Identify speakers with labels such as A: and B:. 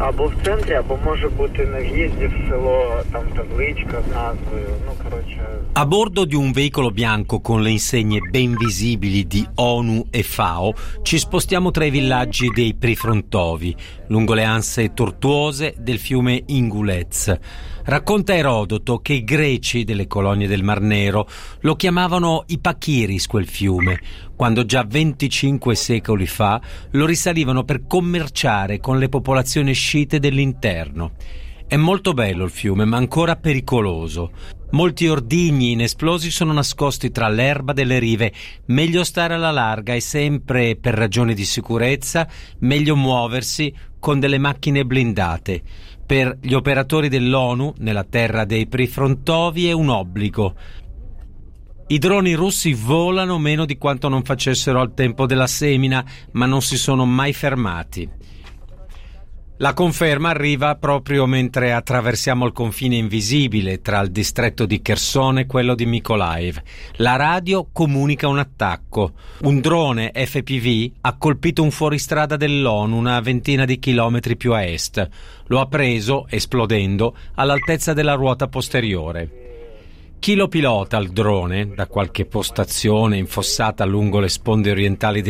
A: Або в центрі, або може бути на в'їзді в село, там табличка з назвою,
B: A bordo di un veicolo bianco con le insegne ben visibili di ONU e FAO ci spostiamo tra i villaggi dei Prifrontovi, lungo le anse tortuose del fiume Ingulez. Racconta Erodoto che i greci delle colonie del Mar Nero lo chiamavano Ipachiris quel fiume, quando già 25 secoli fa lo risalivano per commerciare con le popolazioni sciite dell'interno. È molto bello il fiume, ma ancora pericoloso. Molti ordigni inesplosi sono nascosti tra l'erba delle rive. Meglio stare alla larga e sempre, per ragioni di sicurezza, meglio muoversi con delle macchine blindate. Per gli operatori dell'ONU, nella terra dei Prifrontovi, è un obbligo. I droni russi volano meno di quanto non facessero al tempo della semina, ma non si sono mai fermati. La conferma arriva proprio mentre attraversiamo il confine invisibile tra il distretto di Kherson e quello di Mykolaiv. La radio comunica un attacco. Un drone FPV ha colpito un fuoristrada dell'ONU una ventina di chilometri più a est. Lo ha preso, esplodendo, all'altezza della ruota posteriore. Chi lo pilota il drone, da qualche postazione infossata lungo le sponde orientali